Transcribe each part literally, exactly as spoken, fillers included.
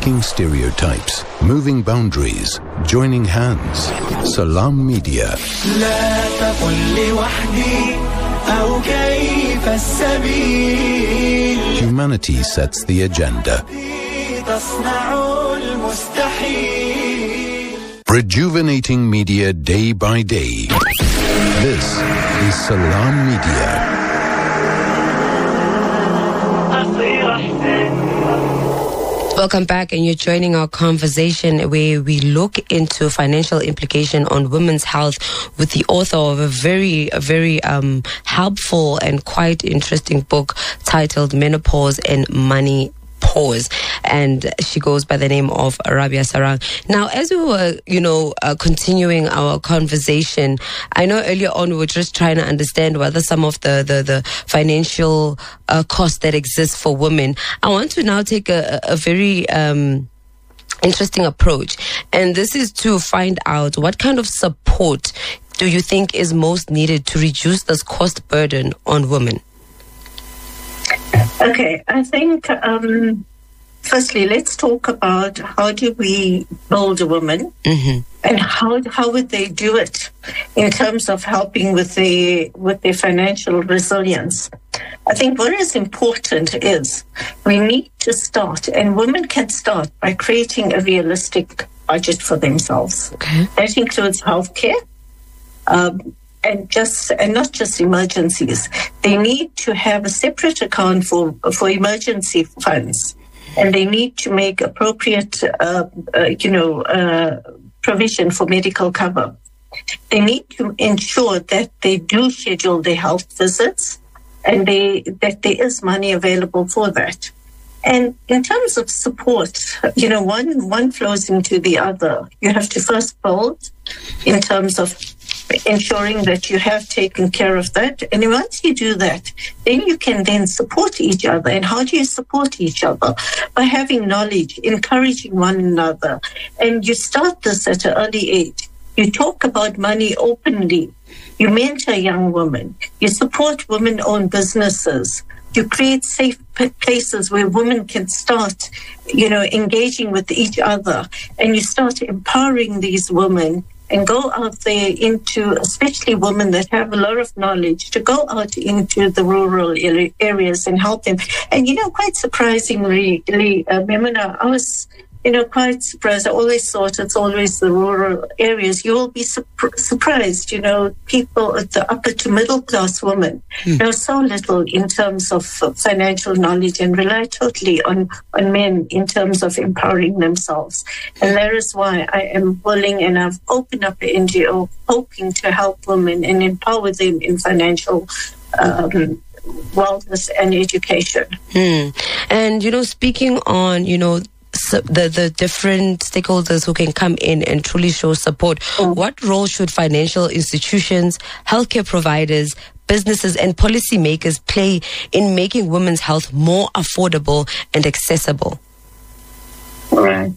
Breaking stereotypes, moving boundaries, joining hands. Salam Media. لا تقل لوحدي أو كيف السبيل. Humanity sets the agenda. تصنع المستحيل. Rejuvenating media day by day. This is Salam Media. Welcome back, and you're joining our conversation where we look into financial implication on women's health with the author of a very, a very um, helpful and quite interesting book titled Menopause and Money Pause, and she goes by the name of Rabia Sarang. Now, as we were, you know, uh, continuing our conversation, I know earlier on we were just trying to understand whether some of the the, the financial uh, costs that exist for women. I want to now take a, a very um, interesting approach, and this is to find out what kind of support do you think is most needed to reduce this cost burden on women. Okay, I think, um, firstly, let's talk about how do we build a woman, mm-hmm. and how how would they do it in terms of helping with the with their financial resilience. I think what is important is we need to start, and women can start by creating a realistic budget for themselves. Okay. That includes healthcare. Um, And just and not just emergencies. They need to have a separate account for for emergency funds, and they need to make appropriate, uh, uh, you know, uh, provision for medical cover. They need to ensure that they do schedule their health visits, and they that there is money available for that. And in terms of support, you know, one one flows into the other. You have to first build in terms of ensuring that you have taken care of that. And once you do that, then you can then support each other. And how do you support each other? By having knowledge, encouraging one another. And you start this at an early age. You talk about money openly. You mentor young women. You support women-owned businesses. You create safe places where women can start, you know, engaging with each other. And you start empowering these women and go out there into, especially women that have a lot of knowledge, to go out into the rural areas and help them. And, you know, quite surprisingly, uh, Memona, I was, you know, quite surprised. I always thought it's always the rural areas. You will be su- surprised, you know, people at the upper to middle class women mm. know so little in terms of financial knowledge and rely totally on, on men in terms of empowering themselves. And that is why I am willing, and I've opened up an N G O hoping to help women and empower them in financial um, wellness and education. Mm. And, you know, speaking on, you know, So the, the different stakeholders who can come in and truly show support, mm. what role should financial institutions, healthcare providers, businesses and policymakers play in making women's health more affordable and accessible? Right.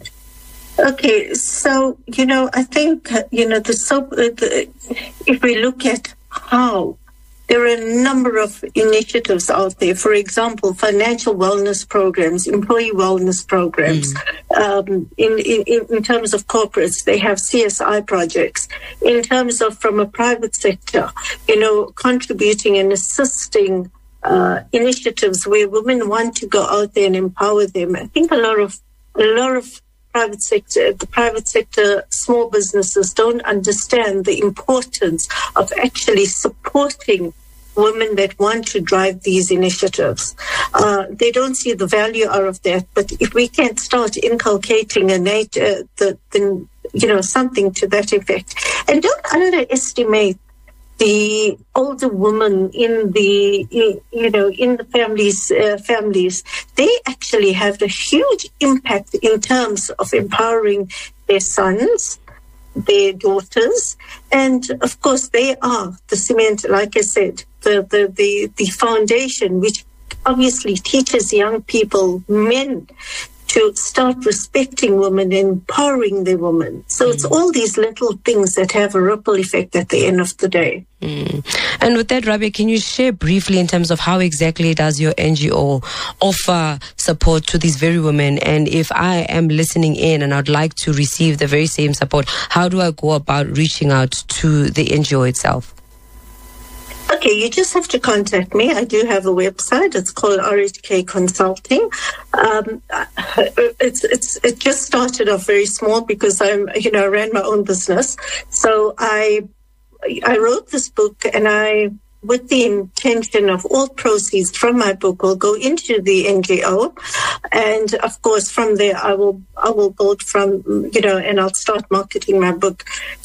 Okay, so, you know, I think, you know, the, so, the if we look at how, there are a number of initiatives out there. For example, financial wellness programs, employee wellness programs. Mm. Um, in, in, in terms of corporates, they have C S I projects. In terms of from a private sector, you know, contributing and assisting uh, initiatives where women want to go out there and empower them. I think a lot of a lot of private sector, the private sector, small businesses don't understand the importance of actually supporting women that want to drive these initiatives. Uh, they don't see the value out of that. But if we can start inculcating a nat- uh, the, the, you know, something to that effect, and don't underestimate the older women in the, you know, in the families, uh, families, they actually have a huge impact in terms of empowering their sons, their daughters, and of course they are the cement, like I said, the, the, the, the foundation which obviously teaches young people, men, to start respecting women and empowering the women. So mm. it's all these little things that have a ripple effect at the end of the day. Mm. And with that, Rabia, can you share briefly in terms of how exactly does your N G O offer support to these very women? And if I am listening in and I'd like to receive the very same support, how do I go about reaching out to the N G O itself? Okay, you just have to contact me. I do have a website. It's called R H K Consulting. Um, it's it's it just started off very small because I'm you know I ran my own business. So I I wrote this book, and I, with the intention of all proceeds from my book will go into the N G O, and of course from there I will I will build from you know and I'll start marketing my book.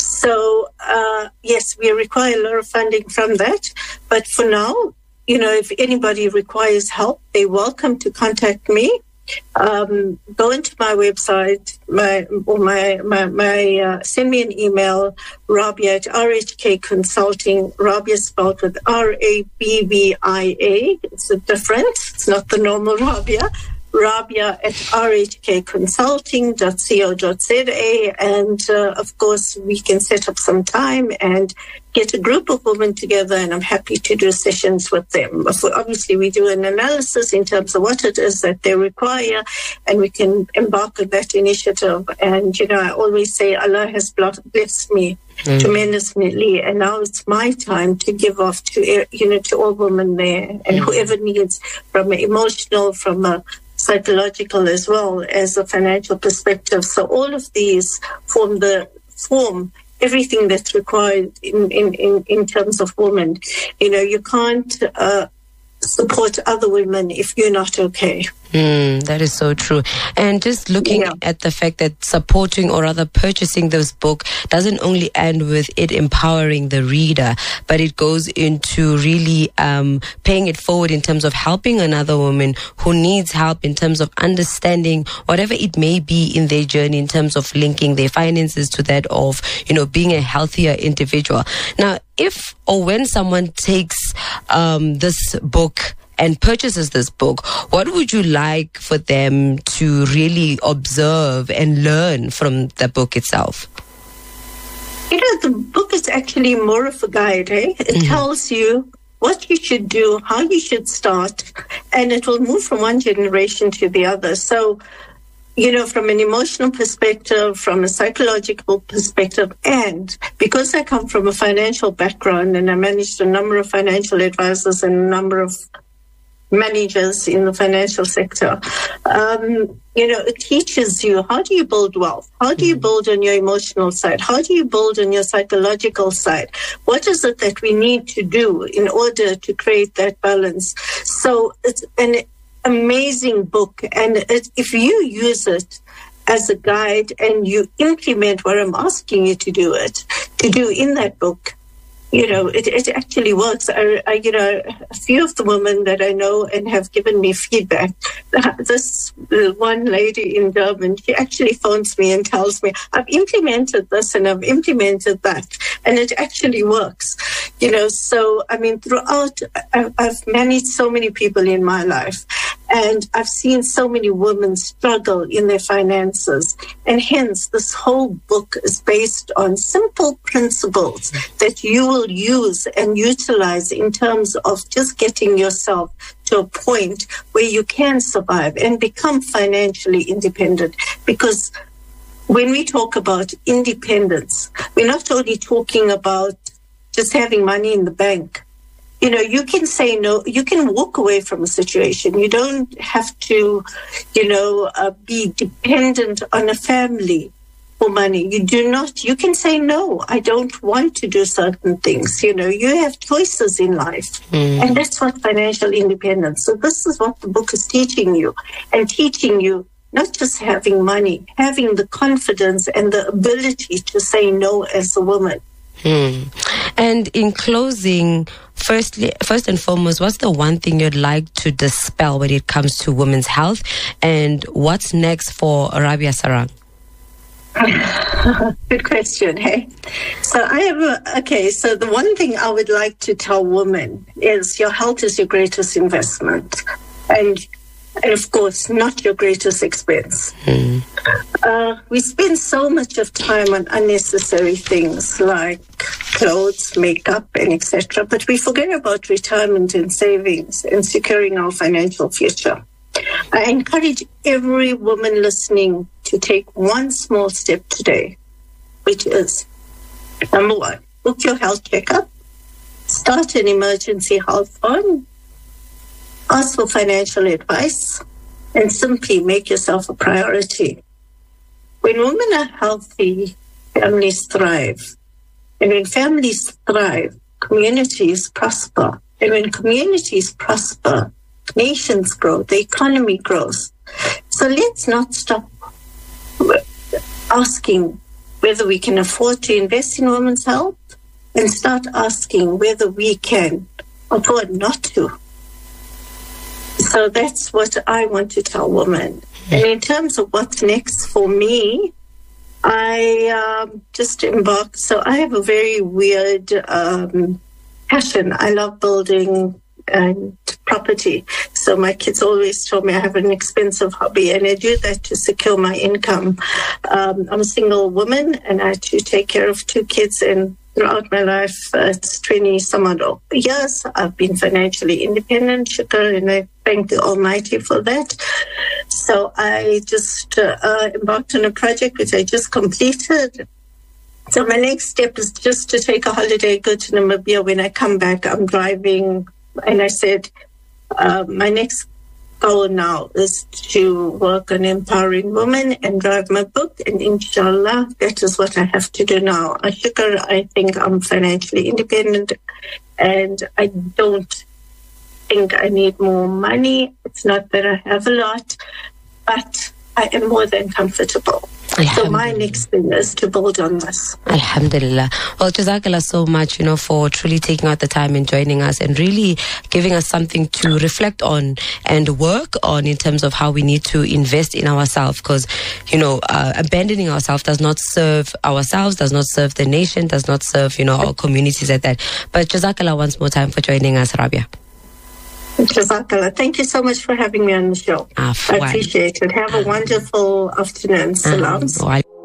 So uh, yes, we require a lot of funding from that, but for now, you know, if anybody requires help, they're welcome to contact me. Um, go into my website, my or my my, my uh, send me an email, Rabia at R H K Consulting. Rabia spelled with R A B B I A. It's a different. It's not the normal Rabia. Rabia at R H K consulting dot co dot z a, and uh, of course we can set up some time and get a group of women together, and I'm happy to do sessions with them. Obviously we do an analysis in terms of what it is that they require, and we can embark on that initiative. And you know, I always say Allah has blessed me mm. tremendously, and now it's my time to give off to you know to all women there, and mm. whoever needs, from an emotional, from a psychological, as well as a financial perspective. So all of these form the form everything that's required in, in, in, in terms of women. You know, you can't uh, support other women if you're not okay. Mm, that is so true. And just looking yeah. at the fact that supporting, or rather purchasing this book, doesn't only end with it empowering the reader, but it goes into really um, paying it forward in terms of helping another woman who needs help in terms of understanding whatever it may be in their journey, in terms of linking their finances to that of, you know, being a healthier individual. Now, if or when someone takes um, this book and purchases this book, what would you like for them to really observe and learn from the book itself? You know, the book is actually more of a guide, eh? It mm-hmm. tells you what you should do, how you should start, and it will move from one generation to the other. So, you know, from an emotional perspective, from a psychological perspective, and because I come from a financial background and I managed a number of financial advisors and a number of managers in the financial sector, um, you know, it teaches you how do you build wealth? How do you build on your emotional side? How do you build on your psychological side? What is it that we need to do in order to create that balance? So it's an amazing book, and it, if you use it as a guide and you implement what I'm asking you to do it, to do in that book, you know, it, it actually works. I, I, you know, a few of the women that I know and have given me feedback, this one lady in Durban, she actually phones me and tells me, I've implemented this and I've implemented that, and it actually works. You know, so, I mean, throughout, I've, I've managed so many people in my life, and I've seen so many women struggle in their finances. And hence, this whole book is based on simple principles that you will use and utilize in terms of just getting yourself to a point where you can survive and become financially independent. Because when we talk about independence, we're not only talking about just having money in the bank. You know, you can say no, you can walk away from a situation. You don't have to, you know, uh, be dependent on a family for money. You do not, you can say no, I don't want to do certain things. You know, you have choices in life. Mm. And that's what financial independence. So this is what the book is teaching you, and teaching you not just having money, having the confidence and the ability to say no as a woman. Hmm. And in closing, firstly, first and foremost, what's the one thing you'd like to dispel when it comes to women's health, and what's next for Rabia Sarang? Good question, hey? So I have, a, okay, so the one thing I would like to tell women is your health is your greatest investment. And and of course, not your greatest expense. Mm. Uh, we spend so much of time on unnecessary things like clothes, makeup, and et cetera, but we forget about retirement and savings and securing our financial future. I encourage every woman listening to take one small step today, which is, number one, book your health checkup, start an emergency health fund, ask for financial advice, and simply make yourself a priority. When women are healthy, families thrive. And when families thrive, communities prosper. And when communities prosper, nations grow, the economy grows. So let's not stop asking whether we can afford to invest in women's health and start asking whether we can afford not to. So that's what I want to tell women. And in terms of what's next for me, I um, just embarked. So I have a very weird um, passion. I love building and property. So my kids always told me I have an expensive hobby, and I do that to secure my income. Um, I'm a single woman, and I have to take care of two kids, and throughout my life, uh, it's twenty some odd years, I've been financially independent, Shukar, and I thank the Almighty for that. So I just uh, uh, embarked on a project which I just completed. So my next step is just to take a holiday, go to Namibia. When I come back, I'm driving, and I said, uh, my next goal now is to work on empowering women and drive my book, and inshallah, that is what I have to do now. Shukar, I think I'm financially independent, and I don't think I need more money. It's not that I have a lot, but I am more than comfortable. So my next thing is to build on this. Alhamdulillah. Well, Jazakallah so much, you know, for truly taking out the time and joining us and really giving us something to reflect on and work on in terms of how we need to invest in ourselves. Because, you know, uh, abandoning ourselves does not serve ourselves, does not serve the nation, does not serve, you know, our communities at that. But Jazakallah once more time for joining us, Rabia. Jazakallah. Thank you so much for having me on the show. Afwan. I appreciate it. Have a wonderful afternoon. Salams.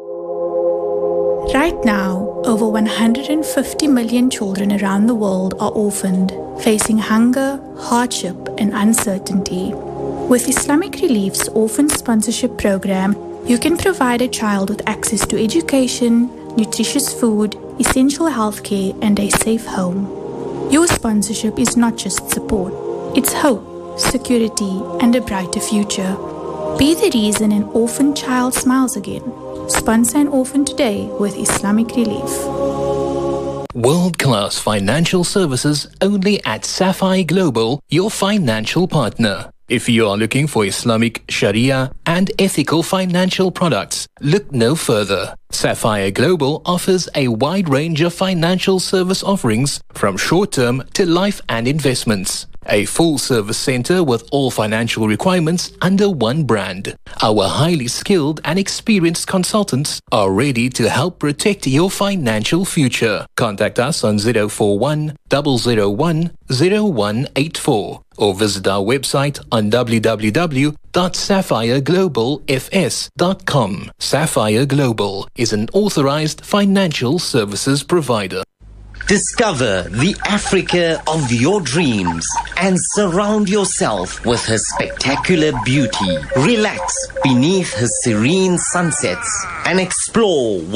Right now, over one hundred fifty million children around the world are orphaned, facing hunger, hardship, and uncertainty. With Islamic Relief's Orphan Sponsorship Program, you can provide a child with access to education, nutritious food, essential healthcare, and a safe home. Your sponsorship is not just support. It's hope, security, and a brighter future. Be the reason an orphan child smiles again. Sponsor an orphan today with Islamic Relief. World-class financial services only at Sapphire Global, your financial partner. If you are looking for Islamic, Sharia, and ethical financial products, look no further. Sapphire Global offers a wide range of financial service offerings from short-term to life and investments. A full-service center with all financial requirements under one brand. Our highly skilled and experienced consultants are ready to help protect your financial future. Contact us on zero four one, zero zero one, zero one eight four or visit our website on w w w dot sapphire global f s dot com. Sapphire Global is an authorized financial services provider. Discover the Africa of your dreams and surround yourself with her spectacular beauty. Relax beneath her serene sunsets and explore